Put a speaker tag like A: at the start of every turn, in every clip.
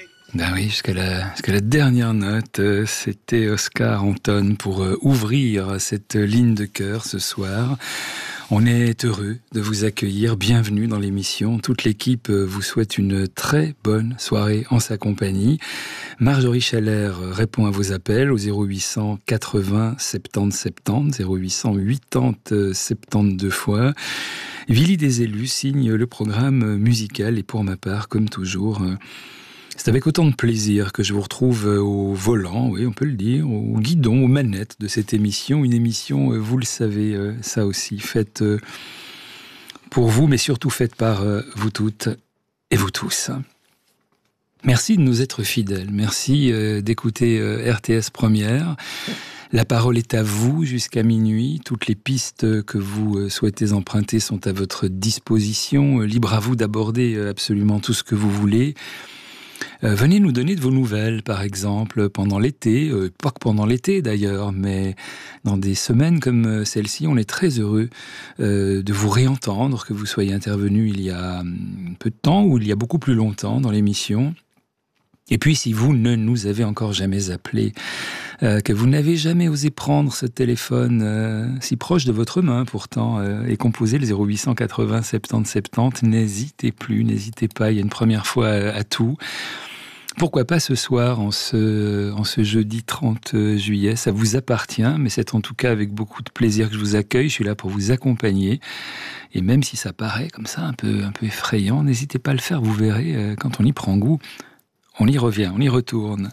A: Ben oui, jusqu'à la dernière note, c'était Oscar Anton pour ouvrir cette ligne de cœur ce soir. On est heureux de vous accueillir. Bienvenue dans l'émission. Toute l'équipe vous souhaite une très bonne soirée en sa compagnie. Marjorie Schaller répond à vos appels au 0800 80 70 70, 0800 80 72 fois. Willy des Élus signe le programme musical et pour ma part, comme toujours, c'est avec autant de plaisir que je vous retrouve au volant, oui, on peut le dire, au guidon, aux manettes de cette émission. Une émission, vous le savez, ça aussi, faite pour vous, mais surtout faite par vous toutes et vous tous. Merci de nous être fidèles. Merci d'écouter RTS Première. La parole est à vous jusqu'à minuit. Toutes les pistes que vous souhaitez emprunter sont à votre disposition. Libre à vous d'aborder absolument tout ce que vous voulez. Venez nous donner de vos nouvelles, par exemple, pendant l'été, pas que pendant l'été d'ailleurs, mais dans des semaines comme celle-ci, on est très heureux de vous réentendre, que vous soyez intervenu il y a un peu de temps ou il y a beaucoup plus longtemps dans l'émission. Et puis, si vous ne nous avez encore jamais appelé, que vous n'avez jamais osé prendre ce téléphone si proche de votre main pourtant, et composer le 0800 80 70 70, n'hésitez plus, n'hésitez pas, il y a une première fois à tout. Pourquoi pas ce soir, en ce jeudi 30 juillet, ça vous appartient, mais c'est en tout cas avec beaucoup de plaisir que je vous accueille, je suis là pour vous accompagner, et même si ça paraît comme ça un peu effrayant, n'hésitez pas à le faire, vous verrez, quand on y prend goût, on y revient, on y retourne.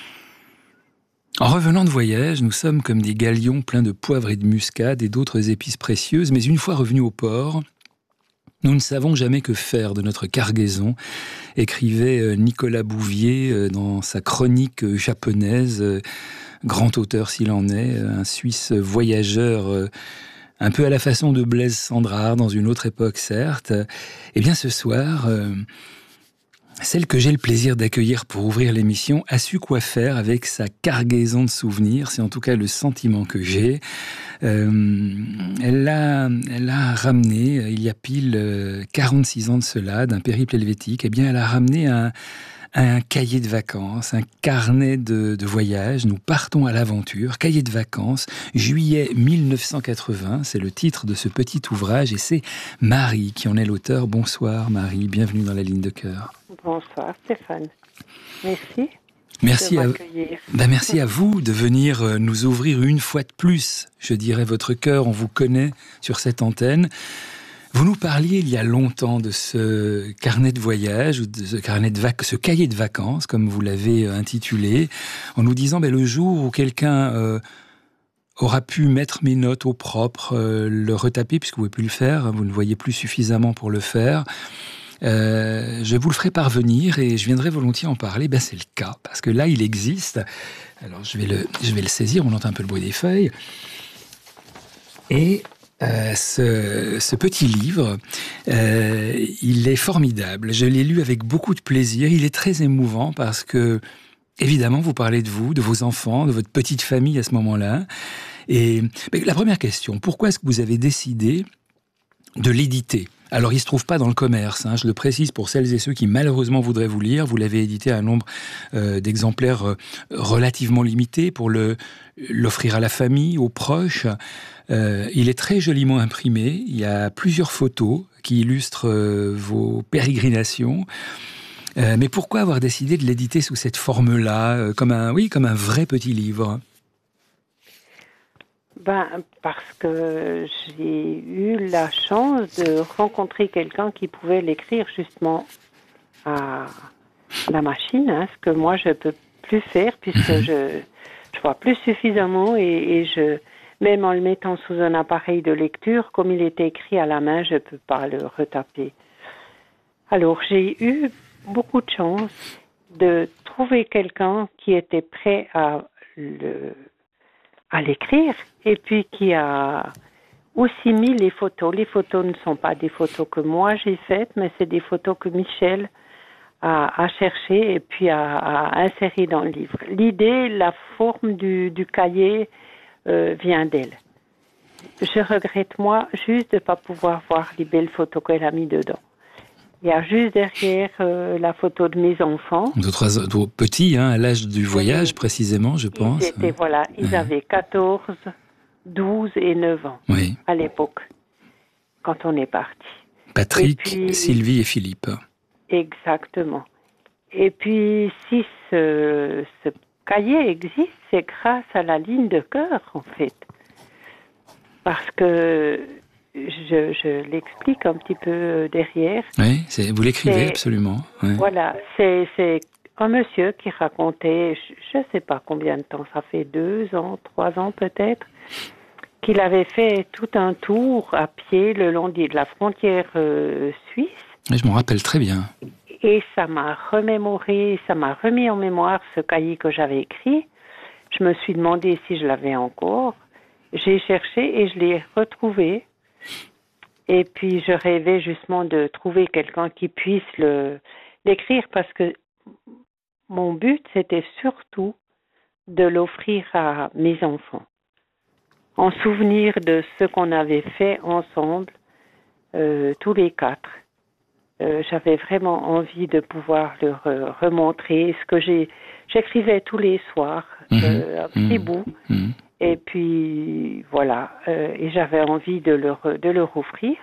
A: En revenant de voyage, nous sommes comme des galions pleins de poivre et de muscade et d'autres épices précieuses, mais une fois revenus au port, nous ne savons jamais que faire de notre cargaison, écrivait Nicolas Bouvier dans sa chronique japonaise, grand auteur s'il en est, un Suisse voyageur un peu à la façon de Blaise Cendrars, dans une autre époque certes. Eh bien ce soir, celle que j'ai le plaisir d'accueillir pour ouvrir l'émission a su quoi faire avec sa cargaison de souvenirs, c'est en tout cas le sentiment que j'ai. Elle a ramené, il y a pile 46 ans de cela, d'un périple helvétique, eh bien elle a ramené un cahier de vacances, un carnet de voyage. Nous partons à l'aventure, cahier de vacances, juillet 1980, c'est le titre de ce petit ouvrage et c'est Marie qui en est l'auteur. Bonsoir Marie, bienvenue dans la ligne de cœur.
B: Bonsoir Stéphane, merci.
A: Merci à vous de venir nous ouvrir une fois de plus, je dirais, votre cœur. On vous connaît sur cette antenne. Vous nous parliez il y a longtemps de ce carnet de voyage, ou de ce cahier de vacances, comme vous l'avez intitulé, en nous disant le jour où quelqu'un aura pu mettre mes notes au propre, le retaper, puisque vous ne pouvez plus le faire, vous ne voyez plus suffisamment pour le faire. Je vous le ferai parvenir et je viendrai volontiers en parler. C'est le cas, parce que là, il existe. Alors, je vais le saisir, on entend un peu le bruit des feuilles. Et ce petit livre, il est formidable. Je l'ai lu avec beaucoup de plaisir. Il est très émouvant parce que, évidemment, vous parlez de vous, de vos enfants, de votre petite famille à ce moment-là. Et la première question, pourquoi est-ce que vous avez décidé de l'éditer ? Alors, il ne se trouve pas dans le commerce, je le précise pour celles et ceux qui malheureusement voudraient vous lire. Vous l'avez édité à un nombre d'exemplaires relativement limité pour l'offrir à la famille, aux proches. Il est très joliment imprimé. Il y a plusieurs photos qui illustrent vos pérégrinations. Mais pourquoi avoir décidé de l'éditer sous cette forme-là, comme un vrai petit livre ?
B: Parce que j'ai eu la chance de rencontrer quelqu'un qui pouvait l'écrire justement à la machine, ce que moi je peux plus faire puisque je vois plus suffisamment et même en le mettant sous un appareil de lecture, comme il était écrit à la main, je peux pas le retaper. Alors j'ai eu beaucoup de chance de trouver quelqu'un qui était prêt à l'écrire et puis qui a aussi mis les photos. Les photos ne sont pas des photos que moi j'ai faites, mais c'est des photos que Michel a cherchées et puis a insérées dans le livre. L'idée, la forme du cahier vient d'elle. Je regrette, moi, juste de ne pas pouvoir voir les belles photos qu'elle a mis dedans. Il y a juste derrière la photo de mes enfants.
A: D'autres petits, à l'âge du voyage, précisément, je pense.
B: Ils avaient 14, 12 et 9 ans à l'époque, quand on est parti.
A: Patrick, puis, Sylvie et Philippe.
B: Exactement. Et puis, si ce cahier existe, c'est grâce à la ligne de cœur, en fait. Parce que je l'explique un petit peu derrière.
A: Oui, vous l'écrivez absolument. Ouais.
B: Voilà, c'est un monsieur qui racontait, je ne sais pas combien de temps, ça fait 2 ans, 3 ans peut-être, qu'il avait fait tout un tour à pied le long de la frontière suisse.
A: Et je m'en rappelle très bien.
B: Et ça m'a remémoré, ça m'a remis en mémoire ce cahier que j'avais écrit. Je me suis demandé si je l'avais encore. J'ai cherché et je l'ai retrouvé. Et puis, je rêvais justement de trouver quelqu'un qui puisse l'écrire parce que mon but, c'était surtout de l'offrir à mes enfants. En souvenir de ce qu'on avait fait ensemble, tous les 4. J'avais vraiment envie de pouvoir leur remontrer ce que j'écrivais tous les soirs, un petit bout. Et puis, voilà. Et j'avais envie de leur offrir.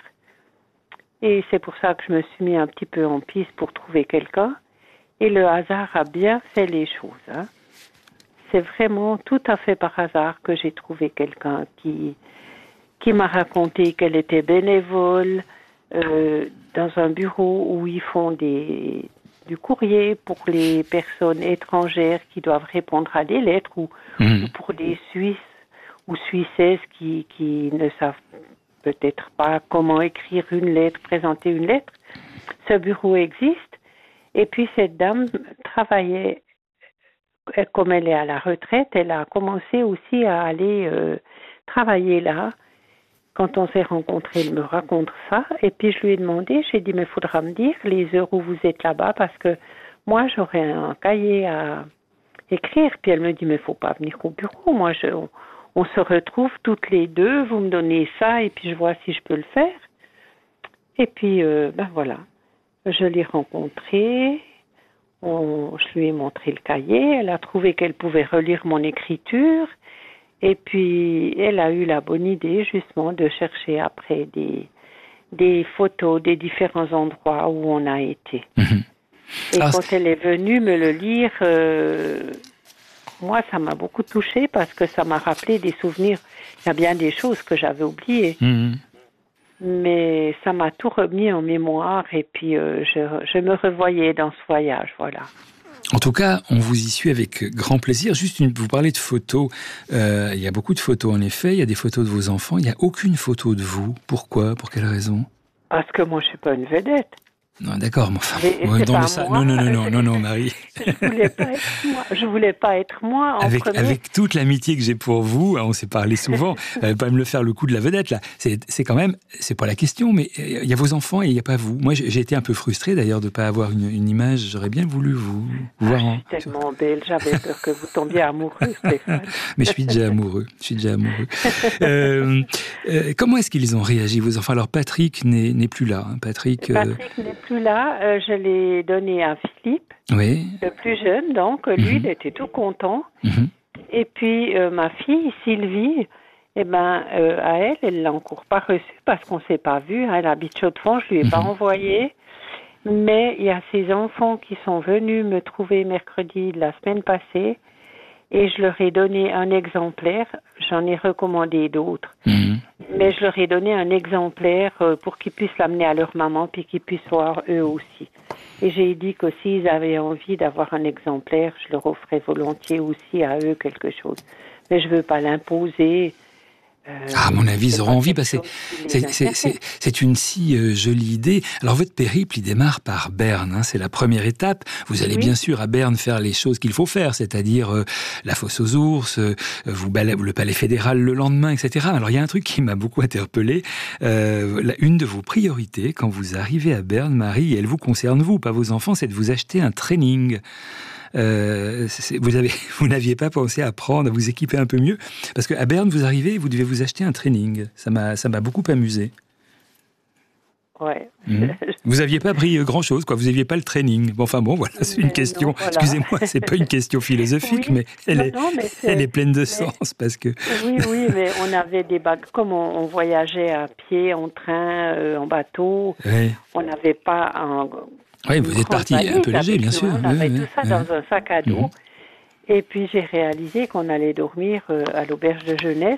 B: Et c'est pour ça que je me suis mis un petit peu en piste pour trouver quelqu'un. Et le hasard a bien fait les choses. C'est vraiment tout à fait par hasard que j'ai trouvé quelqu'un qui m'a raconté qu'elle était bénévole dans un bureau où ils font du courrier pour les personnes étrangères qui doivent répondre à des lettres ou pour des Suisses ou Suissaises qui ne savent peut-être pas comment écrire une lettre, présenter une lettre. Ce bureau existe. Et puis cette dame travaillait, comme elle est à la retraite, elle a commencé aussi à aller travailler là. Quand on s'est rencontrés, elle me raconte ça. Et puis je lui ai demandé, j'ai dit, mais il faudra me dire les heures où vous êtes là-bas parce que moi, j'aurais un cahier à écrire. Puis elle me dit, mais il ne faut pas venir au bureau. Moi, on se retrouve toutes les deux, vous me donnez ça et puis je vois si je peux le faire. Et puis, voilà, je l'ai rencontrée. Je lui ai montré le cahier. Elle a trouvé qu'elle pouvait relire mon écriture. Et puis, elle a eu la bonne idée, justement, de chercher après des photos des différents endroits où on a été. Et quand elle est venue me le lire, moi, ça m'a beaucoup touchée parce que ça m'a rappelé des souvenirs. Il y a bien des choses que j'avais oubliées. Mais ça m'a tout remis en mémoire et puis je me revoyais dans ce voyage, voilà.
A: En tout cas, on vous y suit avec grand plaisir. Vous parlez de photos. Il y a beaucoup de photos, en effet. Il y a des photos de vos enfants. Il n'y a aucune photo de vous. Pourquoi ? Pour quelle raison ?
B: Parce que moi, je ne suis pas une vedette.
A: Non, d'accord, mais enfin... Non, Marie.
B: Je voulais pas être moi en premier.
A: Avec toute l'amitié que j'ai pour vous, on s'est parlé souvent, pas me le faire le coup de la vedette, là. C'est quand même, c'est pas la question, mais il y a vos enfants et il n'y a pas vous. Moi, j'ai été un peu frustré d'ailleurs de ne pas avoir une image. J'aurais bien voulu vous voir.
B: Je suis tellement belle, j'avais peur que vous tombiez amoureux, Stéphane.
A: Mais je suis déjà amoureux. Comment est-ce qu'ils ont réagi, vos enfants ? Alors, Patrick n'est plus là. Patrick
B: n'est plus là. Je l'ai donné à Philippe, le plus jeune, donc lui, il était tout content. Et puis ma fille, Sylvie, à elle l'a encore pas reçue parce qu'on s'est pas vu. Elle habite Chaux-de-Fonds, je lui ai pas envoyé. Mais il y a ses enfants qui sont venus me trouver mercredi de la semaine passée et je leur ai donné un exemplaire. J'en ai recommandé d'autres. Mais je leur ai donné un exemplaire pour qu'ils puissent l'amener à leur maman puis qu'ils puissent voir eux aussi. Et j'ai dit que s'ils avaient envie d'avoir un exemplaire, je leur offrais volontiers aussi à eux quelque chose. Mais je ne veux pas l'imposer.
A: À mon avis, ils auront envie, parce que c'est une si jolie idée. Alors, votre périple, il démarre par Berne, c'est la première étape. Vous allez bien sûr à Berne faire les choses qu'il faut faire, c'est-à-dire la fosse aux ours, le palais fédéral le lendemain, etc. Alors, il y a un truc qui m'a beaucoup interpellé. Une de vos priorités, quand vous arrivez à Berne, Marie, et elle vous concerne vous, pas vos enfants, c'est de vous acheter un training. Vous n'aviez pas pensé à apprendre, à vous équiper un peu mieux, parce qu'à Berne, vous arrivez et vous devez vous acheter un training. Ça m'a beaucoup amusé.
B: Ouais.
A: Vous n'aviez pas appris grand-chose, quoi. Vous n'aviez pas le training. Bon, enfin bon, voilà, c'est une question. Non, voilà. Excusez-moi, c'est pas une question philosophique, mais elle est pleine de sens parce que.
B: Oui, mais on avait des bagages. Comme on voyageait à pied, en train, en bateau, on n'avait pas un.
A: Oui, vous êtes parti un peu léger, bien sûr.
B: On avait tout ça dans un sac à dos. Et puis j'ai réalisé qu'on allait dormir à l'auberge de jeunesse.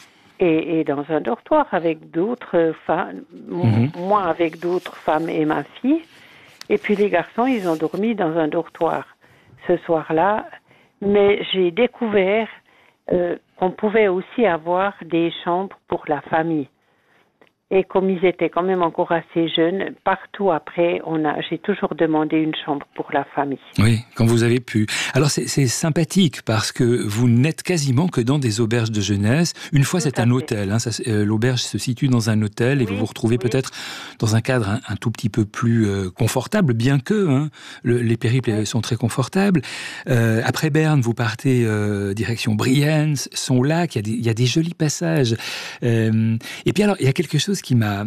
B: Et dans un dortoir avec d'autres femmes, moi avec d'autres femmes et ma fille. Et puis les garçons, ils ont dormi dans un dortoir ce soir-là. Mais j'ai découvert qu'on pouvait aussi avoir des chambres pour la famille. Et comme ils étaient quand même encore assez jeunes, partout après, j'ai toujours demandé une chambre pour la famille.
A: Oui, quand vous avez pu. Alors c'est sympathique parce que vous n'êtes quasiment que dans des auberges de jeunesse. Une fois, c'est un hôtel. Hein, l'auberge se situe dans un hôtel et vous vous retrouvez peut-être dans un cadre un tout petit peu plus confortable, bien que les périples sont très confortables. Après Berne, vous partez direction Brienz, Sonlac. Il y a des jolis passages. Et puis alors, il y a quelque chose qui m'a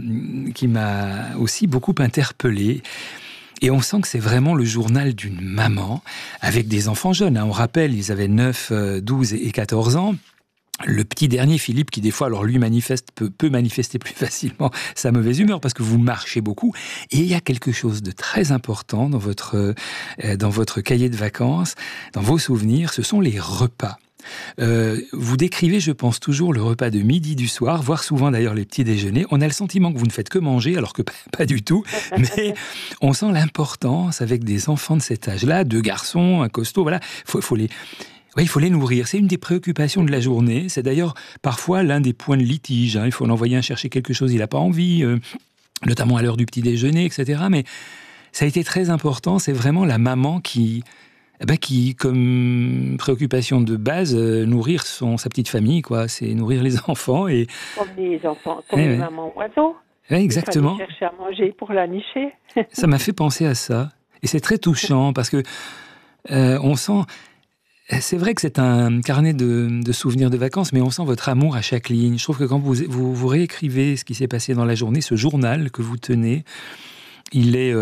A: aussi beaucoup interpellé. Et on sent que c'est vraiment le journal d'une maman avec des enfants jeunes. On rappelle, ils avaient 9, 12 et 14 ans. Le petit dernier, Philippe, qui des fois, alors lui peut manifester plus facilement sa mauvaise humeur parce que vous marchez beaucoup. Et il y a quelque chose de très important dans votre cahier de vacances, dans vos souvenirs, ce sont les repas. Vous décrivez, je pense, toujours le repas de midi, du soir, voire souvent d'ailleurs les petits déjeuners. On a le sentiment que vous ne faites que manger, alors que pas du tout. Mais on sent l'importance avec des enfants de cet âge-là, 2 garçons, un costaud, voilà. Il faut les nourrir. C'est une des préoccupations de la journée. C'est d'ailleurs parfois l'un des points de litige. Il faut l'envoyer chercher quelque chose, il n'a pas envie, notamment à l'heure du petit déjeuner, etc. Mais ça a été très important. C'est vraiment la maman qui, comme préoccupation de base, nourrir sa petite famille, quoi. C'est nourrir les enfants et
B: comme les enfants, comme les mamans oiseaux.
A: Oui, exactement.
B: Il fallait chercher à manger pour la nicher.
A: Ça m'a fait penser à ça, et c'est très touchant parce que on sent. C'est vrai que c'est un carnet de souvenirs de vacances, mais on sent votre amour à chaque ligne. Je trouve que quand vous réécrivez ce qui s'est passé dans la journée, ce journal que vous tenez, il est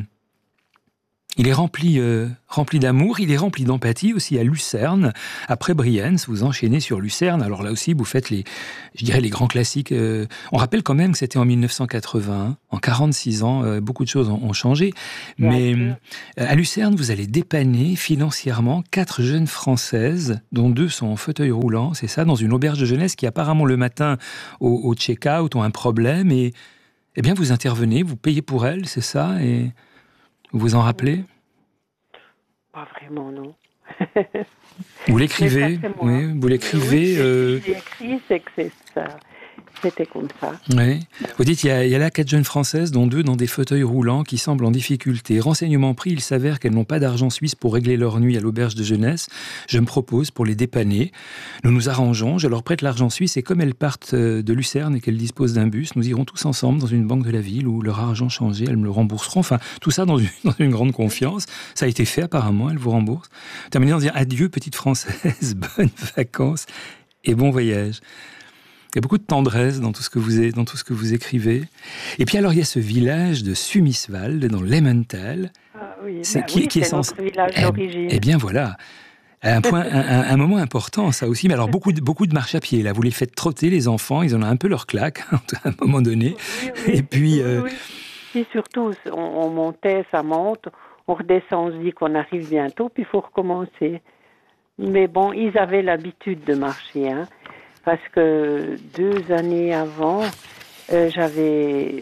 A: rempli d'amour, il est rempli d'empathie aussi à Lucerne. Après Brienz, vous enchaînez sur Lucerne. Alors là aussi, vous faites les grands classiques. On rappelle quand même que c'était en 1981. En 46 ans, beaucoup de choses ont changé. Mais à Lucerne, vous allez dépanner financièrement 4 jeunes Françaises, dont 2 sont en fauteuil roulant. C'est ça, dans une auberge de jeunesse qui apparemment le matin au check-out ont un problème. Et bien, vous intervenez, vous payez pour elles, c'est ça, et vous vous en rappelez?
B: Pas vraiment, non.
A: Vous l'écrivez? Oui, vous l'écrivez.
B: Oui, j'ai écrit, c'est que c'est ça. C'était comme ça.
A: Oui. Vous dites, il y a là 4 jeunes Françaises, dont 2 dans des fauteuils roulants, qui semblent en difficulté. Renseignement pris, il s'avère qu'elles n'ont pas d'argent suisse pour régler leur nuit à l'auberge de jeunesse. Je me propose, pour les dépanner, nous nous arrangeons, je leur prête l'argent suisse et comme elles partent de Lucerne et qu'elles disposent d'un bus, nous irons tous ensemble dans une banque de la ville où leur argent changé, elles me le rembourseront. Enfin, tout ça dans une grande confiance. Ça a été fait apparemment, elles vous remboursent. Terminé en disant adieu petite Française, bonnes vacances et bon voyage. Il y a beaucoup de tendresse dans tout ce que vous écrivez. Et puis alors, il y a ce village de Sumiswald, dans l'Emmental.
B: Ah oui,
A: c'est
B: notre village d'origine.
A: Eh bien voilà, un moment important, ça aussi. Mais alors, beaucoup de marche à pied, là. Vous les faites trotter, les enfants, ils en ont un peu leur claque, à un moment donné.
B: Oui.
A: Et puis...
B: Et surtout, on montait, ça monte, on redescend, on se dit qu'on arrive bientôt, puis il faut recommencer. Mais bon, ils avaient l'habitude de marcher, hein. Parce que 2 années avant, j'avais,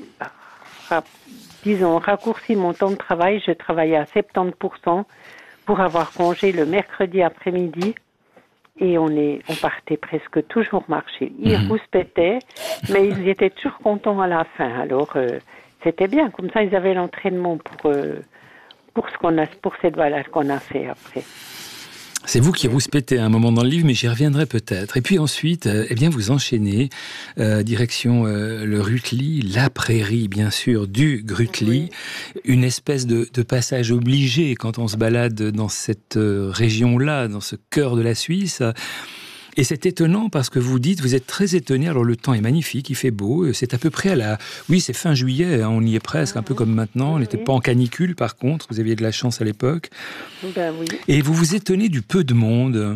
B: raccourci mon temps de travail. Je travaillais à 70% pour avoir congé le mercredi après-midi. Et on partait presque toujours marcher. Ils rouspétaient, mais ils étaient toujours contents à la fin. Alors, c'était bien. Comme ça, ils avaient l'entraînement pour cette balade qu'on a fait après.
A: C'est vous qui rouspétez à un moment dans le livre, mais j'y reviendrai peut-être. Et puis ensuite, vous enchaînez direction le Rutli, la prairie, bien sûr, du Grutli, une espèce de passage obligé quand on se balade dans cette région-là, dans ce cœur de la Suisse. Et c'est étonnant parce que vous dites, vous êtes très étonné. Alors le temps est magnifique, il fait beau. C'est à peu près oui, c'est fin juillet. Hein, on y est presque, un peu comme maintenant. On n'était pas en canicule, par contre. Vous aviez de la chance à l'époque.
B: Ben oui.
A: Et vous vous étonnez du peu de monde.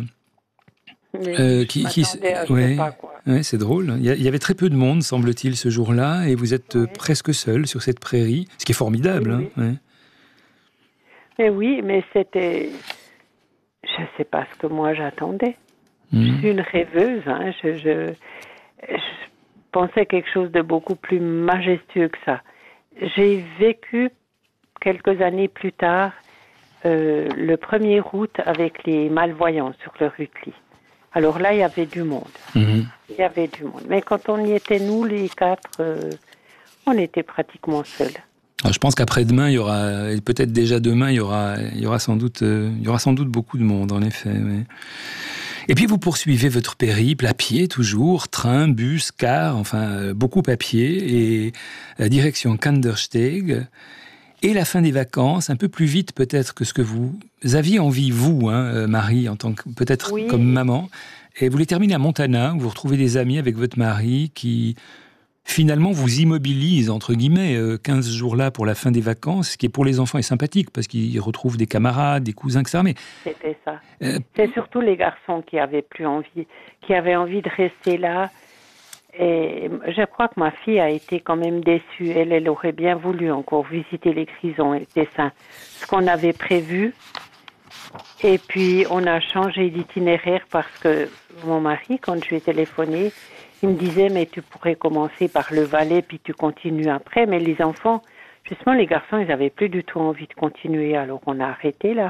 A: Ouais, c'est drôle. Il y avait très peu de monde, semble-t-il, ce jour-là, et vous êtes presque seul sur cette prairie, ce qui est formidable.
B: Oui.
A: Hein, ouais.
B: Mais oui, mais c'était... Je ne sais pas ce que moi j'attendais. Je suis une rêveuse. Hein. Je pensais quelque chose de beaucoup plus majestueux que ça. J'ai vécu quelques années plus tard le 1er août avec les malvoyants sur le Rutli. Alors là, il y avait du monde. Il y avait du monde. Mais quand on y était, nous, les 4, on était pratiquement seuls.
A: Alors, je pense qu'après-demain, il y aura, et peut-être déjà demain, il y aura sans doute beaucoup de monde, en effet. Ouais. Et puis vous poursuivez votre périple à pied toujours, train, bus, car, enfin beaucoup à pied, et direction Kandersteg. Et la fin des vacances, un peu plus vite peut-être que ce que vous aviez envie, vous, Marie, en tant que peut-être comme maman. Et vous les terminez à Montana, où vous retrouvez des amis avec votre mari qui finalement vous immobilisent, entre guillemets, 15 jours là pour la fin des vacances, ce qui est pour les enfants est sympathique, parce qu'ils retrouvent des camarades, des cousins, etc. Mais
B: c'était ça. C'est surtout les garçons qui avaient envie de rester là. Et je crois que ma fille a été quand même déçue. Elle aurait bien voulu encore visiter les Grisons et le Tessin, ce qu'on avait prévu. Et puis, on a changé d'itinéraire parce que mon mari, quand je lui ai téléphoné, il me disait, mais tu pourrais commencer par le Valais, puis tu continues après. Mais les enfants, justement, les garçons, ils n'avaient plus du tout envie de continuer. Alors, on a arrêté là.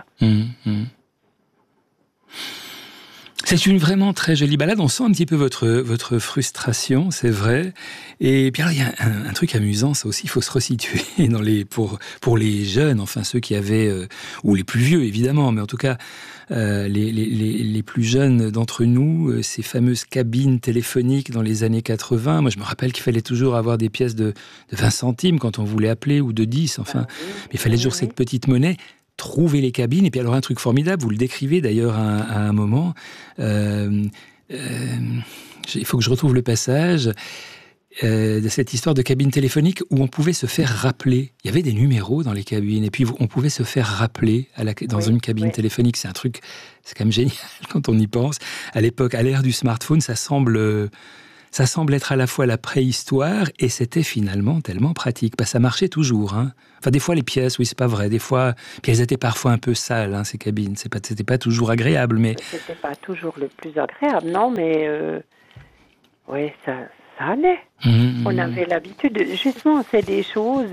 A: C'est une vraiment très jolie balade. On sent un petit peu votre frustration, c'est vrai. Et puis alors, il y a un truc amusant, ça aussi, il faut se resituer pour les jeunes, enfin ceux qui avaient, ou les plus vieux évidemment, mais en tout cas les plus jeunes d'entre nous, ces fameuses cabines téléphoniques dans les années 80. Moi, je me rappelle qu'il fallait toujours avoir des pièces de 20 centimes quand on voulait appeler, ou de 10, enfin. Mais il fallait toujours cette petite monnaie. Trouver les cabines, et puis alors un truc formidable, vous le décrivez d'ailleurs à un moment, il faut que je retrouve le passage de cette histoire de cabine téléphonique où on pouvait se faire rappeler. Il y avait des numéros dans les cabines, et puis on pouvait se faire rappeler dans une cabine téléphonique. C'est un truc, c'est quand même génial quand on y pense. À l'époque, à l'ère du smartphone, ça semble être à la fois la préhistoire, et c'était finalement tellement pratique. Ça marchait toujours. Hein. Enfin, des fois, les pièces, oui, c'est pas vrai. Des fois, puis elles étaient parfois un peu sales, hein, ces cabines. C'était pas toujours agréable, mais...
B: C'était pas toujours le plus agréable, non, mais... oui, ça allait. On avait l'habitude. Justement, c'est des choses...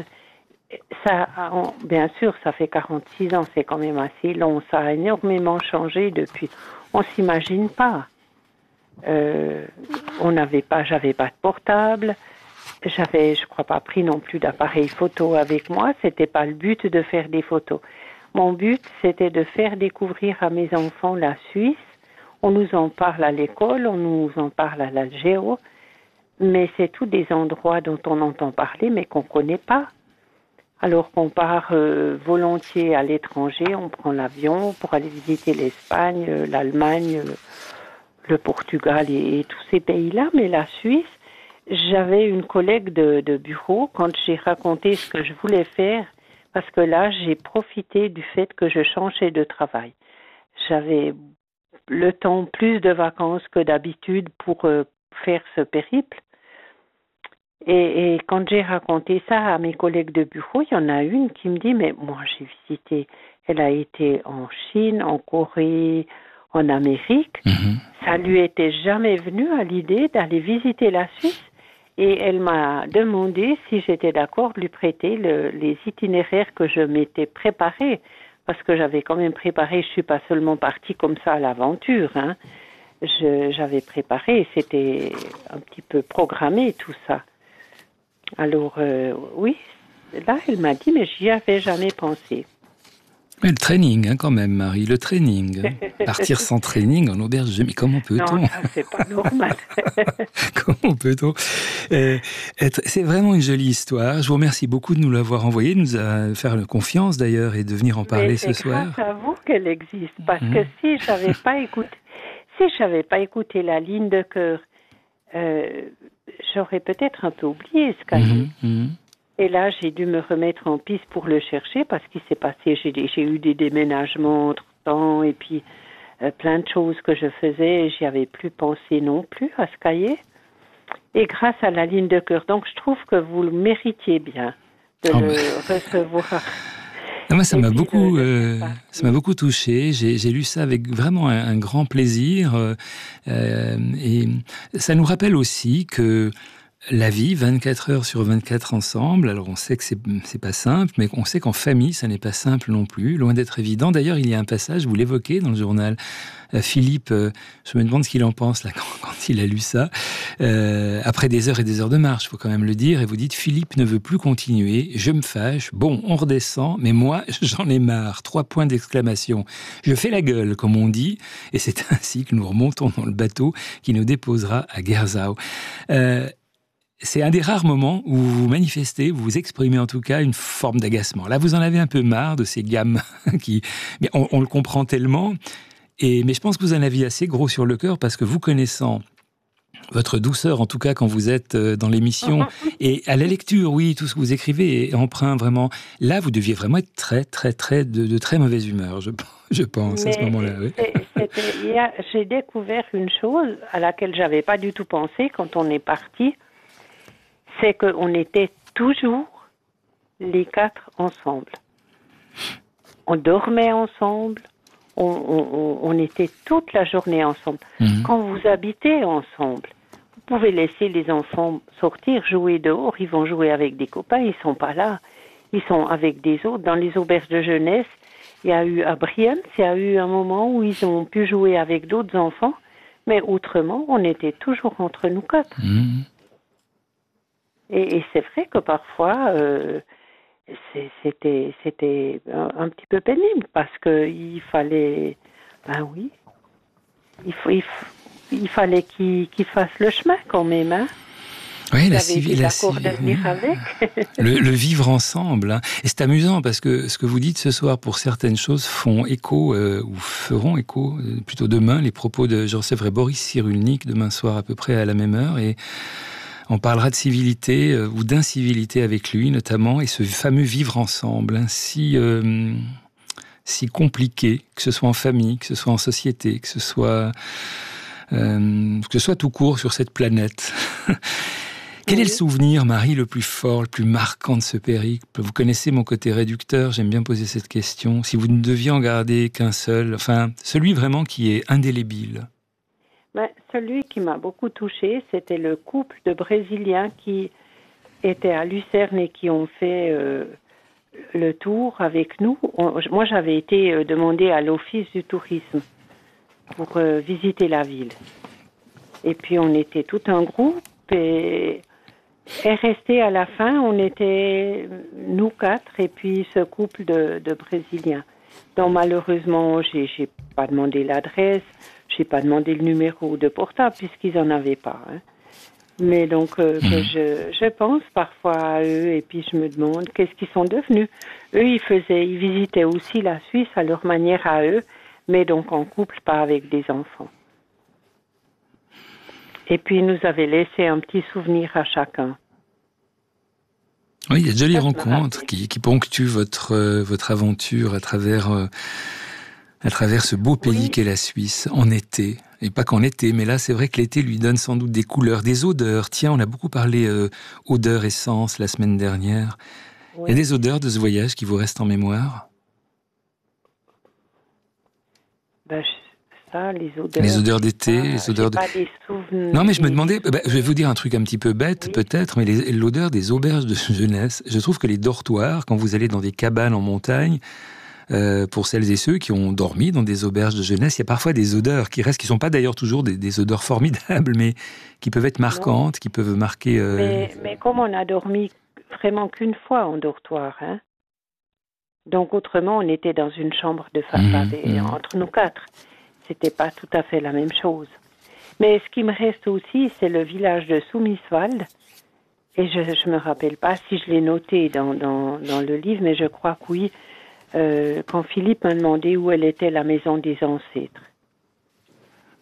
B: bien sûr, ça fait 46 ans, c'est quand même assez long. Ça a énormément changé depuis. On s'imagine pas. J'avais pas de portable, je crois pas pris non plus d'appareil photo avec moi. C'était pas le but de faire des photos. Mon but, c'était de faire découvrir à mes enfants la Suisse. On nous en parle à l'école, on nous en parle à l'Algéo, mais c'est tous des endroits dont on entend parler, mais qu'on connaît pas. Alors qu'on part volontiers à l'étranger, on prend l'avion pour aller visiter l'Espagne, l'Allemagne, le Portugal et tous ces pays-là, mais la Suisse, j'avais une collègue de bureau quand j'ai raconté ce que je voulais faire, parce que là, j'ai profité du fait que je changeais de travail. J'avais le temps, plus de vacances que d'habitude pour faire ce périple. Et quand j'ai raconté ça à mes collègues de bureau, il y en a une qui me dit, mais moi j'ai visité, elle a été en Chine, en Corée, en Amérique. Ça lui était jamais venu à l'idée d'aller visiter la Suisse. Et elle m'a demandé si j'étais d'accord de lui prêter les itinéraires que je m'étais préparés. Parce que j'avais quand même préparé, je suis pas seulement partie comme ça à l'aventure. Hein. J'avais préparé, c'était un petit peu programmé tout ça. Alors, oui, là, elle m'a dit, mais j'y avais jamais pensé.
A: Mais le training, hein, quand même, Marie, le training. Partir sans training en auberge, mais comment peut-on ?
B: Non, ça, c'est pas normal.
A: Comment peut-on C'est vraiment une jolie histoire. Je vous remercie beaucoup de nous l'avoir envoyée, de nous faire confiance d'ailleurs et de venir en parler ce soir.
B: C'est grâce à vous qu'elle existe, parce que si j'avais pas écouté, si je n'avais pas écouté la ligne de cœur, j'aurais peut-être un peu oublié ce cahier. Et là, j'ai dû me remettre en piste pour le chercher parce qu'il s'est passé, j'ai eu des déménagements entre-temps et puis plein de choses que je faisais et j'y avais plus pensé non plus à ce cahier. Et grâce à la ligne de cœur, donc je trouve que vous le méritiez bien de le recevoir.
A: Moi, ça m'a beaucoup touché. J'ai lu ça avec vraiment un grand plaisir. Et ça nous rappelle aussi que la vie, 24 heures sur 24 ensemble, alors on sait que c'est pas simple, mais on sait qu'en famille, ça n'est pas simple non plus, loin d'être évident. D'ailleurs, il y a un passage, vous l'évoquez dans le journal, Philippe, je me demande ce qu'il en pense là quand il a lu ça, après des heures et des heures de marche, il faut quand même le dire, et vous dites, Philippe ne veut plus continuer, je me fâche, bon, on redescend, mais moi, j'en ai marre, 3 points d'exclamation. Je fais la gueule, comme on dit, et c'est ainsi que nous remontons dans le bateau qui nous déposera à Gersau. C'est un des rares moments où vous manifestez, vous exprimez en tout cas une forme d'agacement. Là, vous en avez un peu marre de ces gammes qui... Mais on le comprend tellement. Mais je pense que vous en aviez assez gros sur le cœur parce que vous connaissant votre douceur, en tout cas quand vous êtes dans l'émission, et à la lecture, oui, tout ce que vous écrivez est empreint vraiment... Là, vous deviez vraiment être de très mauvaise humeur, je pense, à ce moment-là. Oui.
B: J'ai découvert une chose à laquelle j'avais pas du tout pensé quand on est parti. C'est qu'on était toujours les 4 ensemble. On dormait ensemble, on était toute la journée ensemble. Quand vous habitez ensemble, vous pouvez laisser les enfants sortir, jouer dehors, ils vont jouer avec des copains, ils sont pas là, ils sont avec des autres. Dans les auberges de jeunesse, il y a eu à Brienne, il y a eu un moment où ils ont pu jouer avec d'autres enfants, mais autrement, on était toujours entre nous 4. Et c'est vrai que parfois, c'était un petit peu pénible parce qu'il fallait, ben oui, il fallait qu'il fasse le chemin quand même. Hein.
A: Oui, le vivre ensemble. Hein. Et c'est amusant parce que ce que vous dites ce soir pour certaines choses font écho, ou feront écho, plutôt demain, les propos de, je recevrai Boris Cyrulnik demain soir à peu près à la même heure et on parlera de civilité ou d'incivilité avec lui notamment, et ce fameux vivre ensemble, hein, si compliqué, que ce soit en famille, que ce soit en société, que ce soit tout court sur cette planète. Quel est le souvenir, Marie, le plus fort, le plus marquant de ce périple ? Vous connaissez mon côté réducteur, j'aime bien poser cette question. Si vous ne deviez en garder qu'un seul, enfin, celui vraiment qui est indélébile.
B: Celui qui m'a beaucoup touchée, c'était le couple de Brésiliens qui étaient à Lucerne et qui ont fait le tour avec nous. Moi, j'avais été demandée à l'Office du tourisme pour visiter la ville. Et puis, on était tout un groupe et resté à la fin, on était nous 4 et puis ce couple de Brésiliens. Donc, malheureusement, j'ai pas demandé l'adresse. Je n'ai pas demandé le numéro de portable puisqu'ils n'en avaient pas. Hein. Mais donc, que je pense parfois à eux et puis je me demande qu'est-ce qu'ils sont devenus. Eux, ils visitaient aussi la Suisse à leur manière à eux, mais donc en couple, pas avec des enfants. Et puis, ils nous avaient laissé un petit souvenir à chacun.
A: Oui, il y a de jolies rencontres qui ponctuent votre aventure à travers ce beau pays qu'est la Suisse, en été. Et pas qu'en été, mais là, c'est vrai que l'été lui donne sans doute des couleurs, des odeurs. Tiens, on a beaucoup parlé odeur, essence la semaine dernière. Oui. Il y a des odeurs de ce voyage qui vous restent en mémoire ? Les odeurs d'été, les odeurs de... Non, mais je me demandais, je vais vous dire un truc un petit peu bête, peut-être, mais l'odeur des auberges de jeunesse. Je trouve que les dortoirs, quand vous allez dans des cabanes en montagne, pour celles et ceux qui ont dormi dans des auberges de jeunesse, il y a parfois des odeurs qui restent, qui ne sont pas d'ailleurs toujours des odeurs formidables, mais qui peuvent être marquantes, qui peuvent marquer...
B: Mais comme on a dormi vraiment qu'une fois en dortoir, hein, donc autrement on était dans une chambre de façade entre nous 4. C'était pas tout à fait la même chose. Mais ce qui me reste aussi, c'est le village de Soumiswald. Et je me rappelle pas si je l'ai noté dans le livre, mais je crois que oui. Quand Philippe m'a demandé où elle était la maison des ancêtres.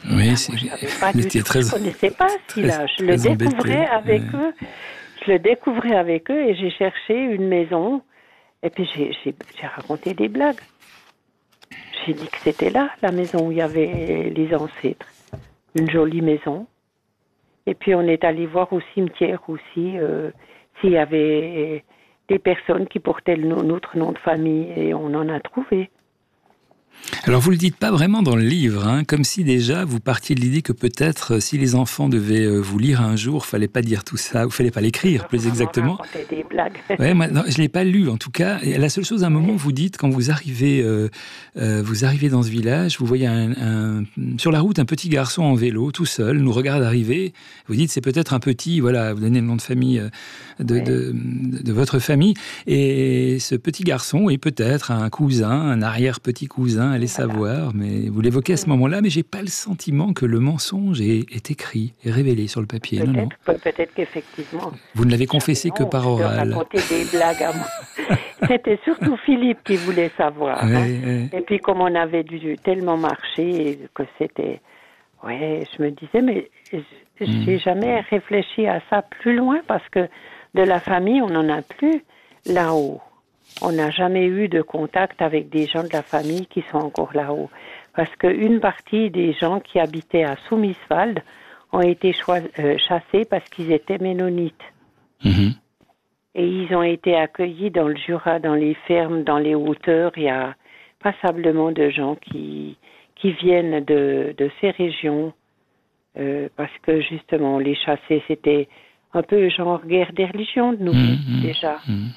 A: Oui,
B: je connaissais pas ce village. Je le découvrais avec eux. Je le découvrais avec eux et j'ai cherché une maison. Et puis j'ai raconté des blagues. J'ai dit que c'était là, la maison où il y avait les ancêtres. Une jolie maison. Et puis on est allé voir au cimetière aussi s'il y avait des personnes qui portaient notre nom de famille et on en a trouvé.
A: Alors vous le dites pas vraiment dans le livre, hein, comme si déjà vous partiez de l'idée que peut-être si les enfants devaient vous lire un jour, fallait pas dire tout ça, ou fallait pas l'écrire plus exactement.
B: Des blagues.
A: Ouais, moi, non, je l'ai pas lu en tout cas. Et la seule chose, à un moment, vous dites quand vous arrivez dans ce village, vous voyez sur la route un petit garçon en vélo, tout seul, nous regarde arriver. Vous dites c'est peut-être un petit, voilà, vous donnez le nom de famille de votre famille, et ce petit garçon est peut-être un cousin, un arrière-petit cousin. Allez savoir, mais vous l'évoquez à ce moment-là, mais j'ai pas le sentiment que le mensonge est écrit, est révélé sur le papier.
B: Peut-être qu'effectivement.
A: Vous ne l'avez confessé que par oral.
B: Je racontais des blagues à moi. C'était surtout Philippe qui voulait savoir. Et puis comme on avait dû tellement marcher que c'était... Ouais, je me disais, mais j'ai jamais réfléchi à ça plus loin parce que de la famille, on n'en a plus là-haut. On n'a jamais eu de contact avec des gens de la famille qui sont encore là-haut. Parce qu'une partie des gens qui habitaient à Soumiswald ont été chassés parce qu'ils étaient ménonites. Mm-hmm. Et ils ont été accueillis dans le Jura, dans les fermes, dans les hauteurs. Il y a passablement de gens qui viennent de ces régions. Parce que justement, les chassés, c'était un peu genre guerre des religions de nous, déjà.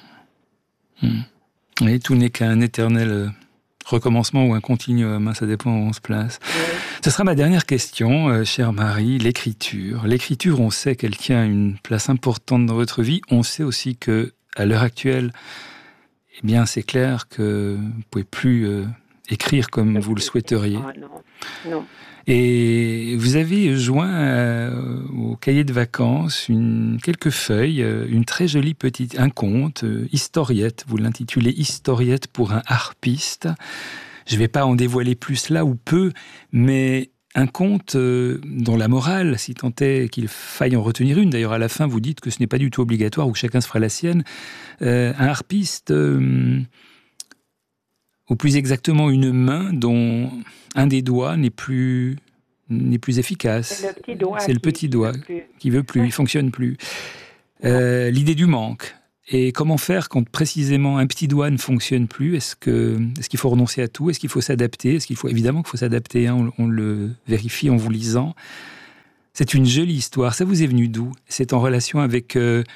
A: Oui, tout n'est qu'un éternel recommencement ou un continuum, ça dépend où on se place. Oui. Ce sera ma dernière question, chère Marie, l'écriture. L'écriture, on sait qu'elle tient une place importante dans votre vie. On sait aussi que, à l'heure actuelle, eh bien, c'est clair que vous ne pouvez plus écrire comme vous le souhaiteriez.
B: Oh, non.
A: Et vous avez joint au cahier de vacances quelques feuilles, une très jolie petite, un conte, historiette, vous l'intitulez Historiette pour un harpiste. Je ne vais pas en dévoiler plus là ou peu, mais un conte dont la morale, si tant est qu'il faille en retenir une, d'ailleurs à la fin vous dites que ce n'est pas du tout obligatoire, ou que chacun se fera la sienne, un harpiste, ou plus exactement une main dont un des doigts n'est plus efficace.
B: C'est le petit doigt
A: qui veut plus, il fonctionne plus. L'idée du manque. Et comment faire quand précisément un petit doigt ne fonctionne plus ? Est-ce qu'il faut renoncer à tout ? Est-ce qu'il faut s'adapter ? Évidemment qu'il faut s'adapter, hein, on le vérifie en vous lisant. C'est une jolie histoire. Ça vous est venu d'où ? C'est en relation avec
B: Je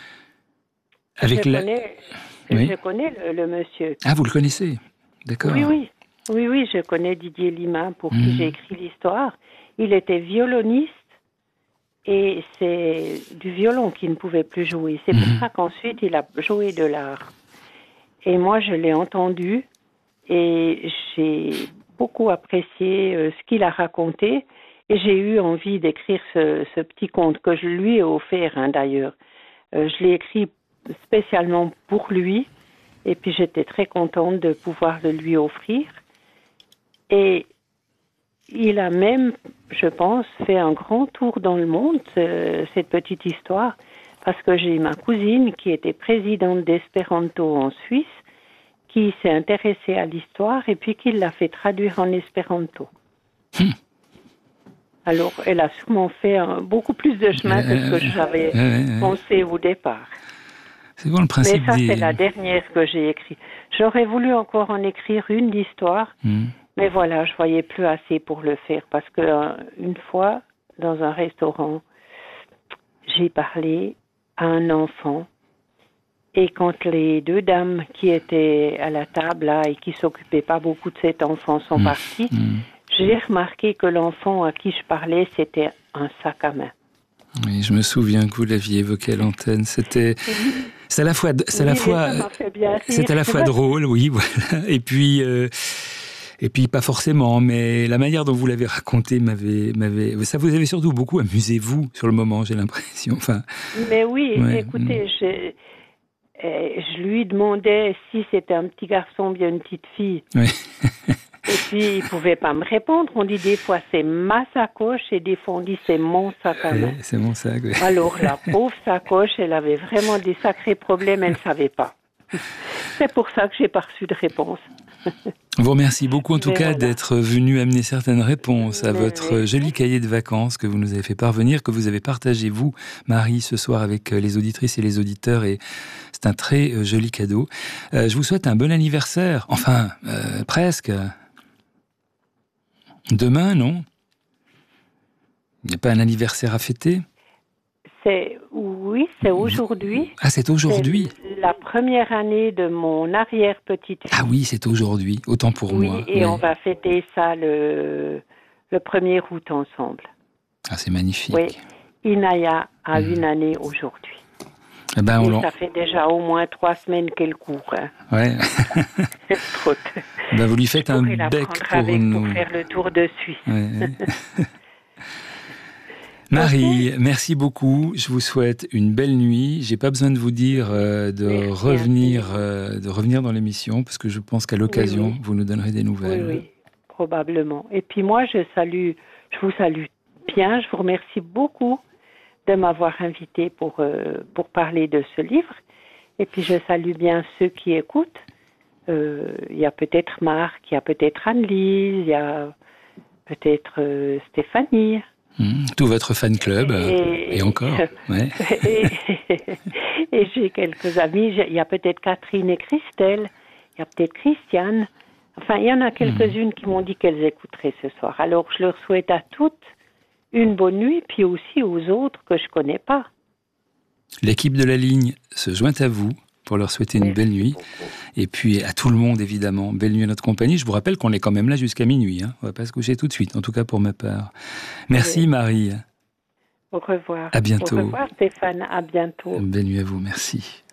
B: connais le monsieur.
A: Ah, vous le connaissez ? D'accord.
B: Oui, je connais Didier Limin pour qui j'ai écrit l'histoire. Il était violoniste et c'est du violon qu'il ne pouvait plus jouer. C'est pour ça qu'ensuite il a joué de l'art. Et moi je l'ai entendu et j'ai beaucoup apprécié ce qu'il a raconté et j'ai eu envie d'écrire ce petit conte que je lui ai offert d'ailleurs. Je l'ai écrit spécialement pour lui. Et puis j'étais très contente de pouvoir le lui offrir. Et il a même, je pense, fait un grand tour dans le monde, cette petite histoire, parce que j'ai ma cousine qui était présidente d'Espéranto en Suisse, qui s'est intéressée à l'histoire et puis qui l'a fait traduire en espéranto. Alors, elle a sûrement fait beaucoup plus de chemin que ce que j'avais pensé au départ.
A: C'est bon le principe.
B: Mais ça, c'est la dernière que j'ai écrite. J'aurais voulu encore en écrire une d'histoire, mais voilà, je voyais plus assez pour le faire. Parce que une fois, dans un restaurant, j'ai parlé à un enfant. Et quand les deux dames qui étaient à la table là et qui s'occupaient pas beaucoup de cet enfant sont parties, j'ai remarqué que l'enfant à qui je parlais, c'était un sac à main.
A: Oui, je me souviens que vous l'aviez évoqué à l'antenne. C'est à la fois drôle, oui, voilà. Et puis pas forcément, mais la manière dont vous l'avez raconté ça vous avait surtout beaucoup amusé vous sur le moment, j'ai l'impression. Enfin.
B: Mais oui, écoutez, je lui demandais si c'était un petit garçon ou bien une petite fille.
A: Oui.
B: Et puis, il ne pouvait pas me répondre. On dit des fois c'est ma sacoche et des fois on dit c'est mon sac à main.
A: C'est mon sac, oui.
B: Alors, la pauvre sacoche, elle avait vraiment des sacrés problèmes, elle ne savait pas. C'est pour ça que j'ai pas reçu de réponse.
A: On vous remercie beaucoup en tout cas
B: voilà.
A: d'être venu amener certaines réponses à votre joli cahier de vacances que vous nous avez fait parvenir, que vous avez partagé, vous, Marie, ce soir avec les auditrices et les auditeurs, et c'est un très joli cadeau. Je vous souhaite un bon anniversaire, enfin, presque. Demain, non? Il n'y a pas un anniversaire à fêter?
B: Oui, c'est aujourd'hui.
A: Ah, c'est aujourd'hui?
B: C'est la première année de mon arrière-petite-fille.
A: Ah oui, c'est aujourd'hui, autant pour moi.
B: Oui, et on va fêter ça le 1er août ensemble.
A: Ah, c'est magnifique.
B: Oui, Inaya a une année aujourd'hui.
A: Eh ben,
B: et ça fait déjà au moins 3 semaines qu'elle court. Hein.
A: Ouais.
B: Trop.
A: Ben, vous lui faites un bec pour nous.
B: Pour faire le tour de Suisse.
A: Ouais. Marie, merci beaucoup. Je vous souhaite une belle nuit. J'ai pas besoin de vous dire de revenir dans l'émission parce que je pense qu'à l'occasion, vous nous donnerez des nouvelles.
B: Oui, probablement. Et puis moi, je vous salue bien. Je vous remercie beaucoup de m'avoir invité pour parler de ce livre. Et puis je salue bien ceux qui écoutent. Il y a peut-être Marc, il y a peut-être Anne-Lise, il y a peut-être Stéphanie.
A: Tout votre fan club, et encore. Ouais.
B: Et j'ai quelques amis, il y a peut-être Catherine et Christelle, il y a peut-être Christiane. Enfin, il y en a quelques-unes qui m'ont dit qu'elles écouteraient ce soir. Alors, je leur souhaite à toutes une bonne nuit, puis aussi aux autres que je ne connais pas.
A: L'équipe de la ligne se joint à vous pour leur souhaiter une belle nuit. Et puis à tout le monde, évidemment, belle nuit à notre compagnie. Je vous rappelle qu'on est quand même là jusqu'à minuit. Hein. On ne va pas se coucher tout de suite, en tout cas pour ma part. Merci Marie.
B: Au revoir.
A: À bientôt.
B: Au revoir Stéphane, à bientôt.
A: Belle nuit à vous, merci.